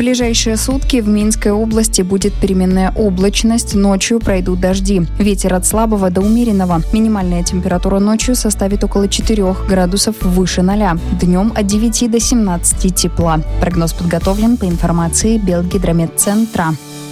ближайшие сутки в Минской области будет переменная облачность, ночью пройдут дожди. Ветер от слабого до умеренного. Минимальная температура ночью составит около 4 градусов выше 0. Днем от 9 до 17 тепла. Прогноз подготовлен по информации Белгидрометцентра.